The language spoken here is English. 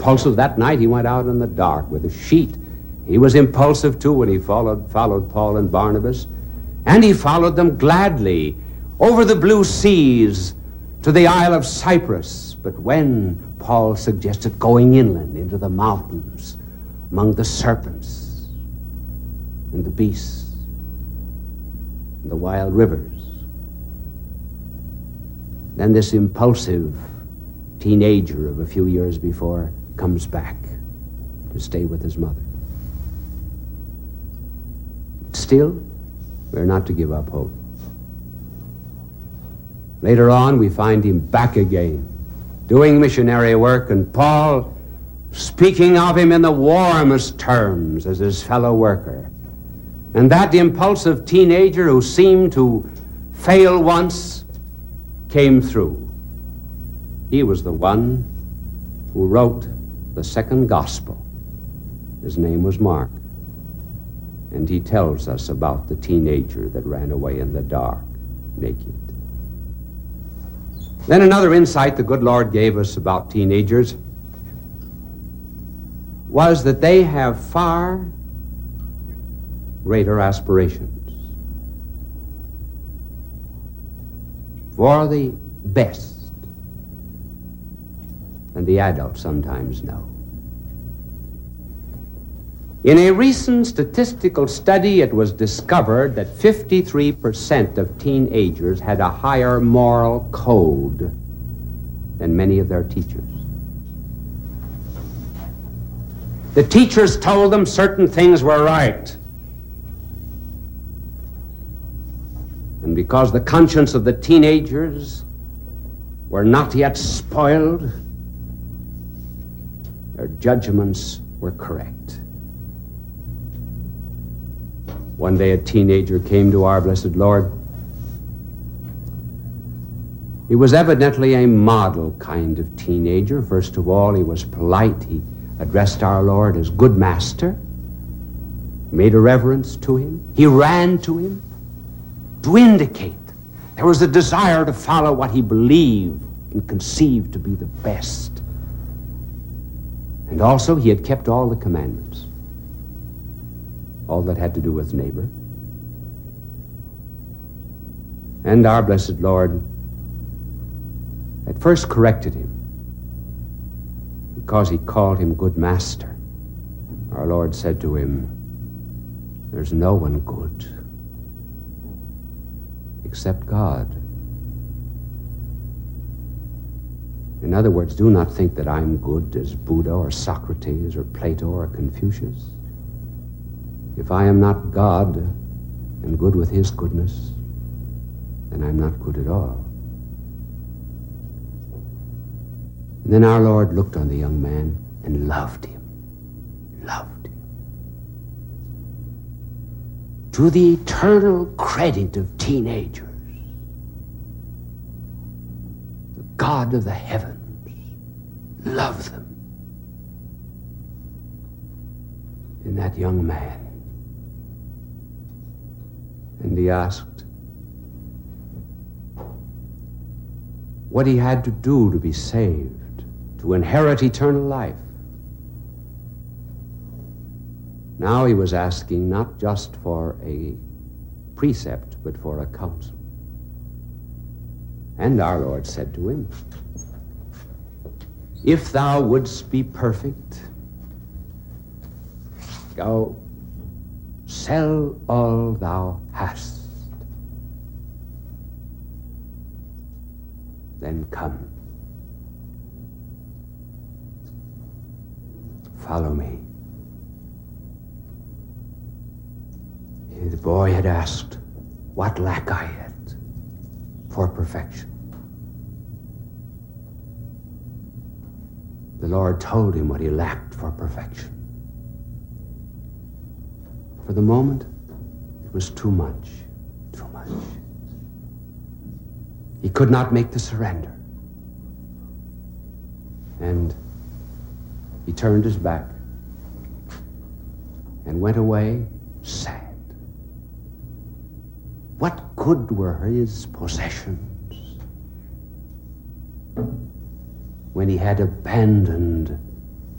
impulsive that night. He went out in the dark with a sheet. He was impulsive, too, when he followed Paul and Barnabas. And he followed them gladly over the blue seas to the Isle of Cyprus. But when Paul suggested going inland into the mountains, among the serpents and the beasts and the wild rivers, then this impulsive teenager of a few years before comes back to stay with his mother. Still, we're not to give up hope. Later on, we find him back again, doing missionary work, and Paul speaking of him in the warmest terms as his fellow worker. And that impulsive teenager who seemed to fail once came through. He was the one who wrote the second gospel. His name was Mark. And he tells us about the teenager that ran away in the dark, naked. Then another insight the good Lord gave us about teenagers was that they have far greater aspirations for the best than the adults sometimes know. In a recent statistical study, it was discovered that 53% of teenagers had a higher moral code than many of their teachers. The teachers told them certain things were right. And because the conscience of the teenagers were not yet spoiled, their judgments were correct. One day a teenager came to our blessed Lord. He was evidently a model kind of teenager. First of all, he was polite. He addressed our Lord as good master, made a reverence to him. He ran to him to indicate there was a desire to follow what he believed and conceived to be the best. And also, he had kept all the commandments, all that had to do with neighbor. And our blessed Lord at first corrected him because he called him good master. Our Lord said to him, "There's no one good except God." In other words, do not think that I'm good as Buddha or Socrates or Plato or Confucius. If I am not God and good with his goodness, then I'm not good at all. And then our Lord looked on the young man and loved him. Loved him. To the eternal credit of teenagers, the God of the heavens loved them. In that young man. And he asked what he had to do to be saved, to inherit eternal life. Now he was asking not just for a precept, but for a counsel. And our Lord said to him, "If thou wouldst be perfect, go sell all thou hast, then come, follow me." The boy had asked, "What lack I yet for perfection?" The Lord told him what he lacked for perfection. For the moment, it was too much, too much. He could not make the surrender. And he turned his back and went away sad. What good were his possessions when he had abandoned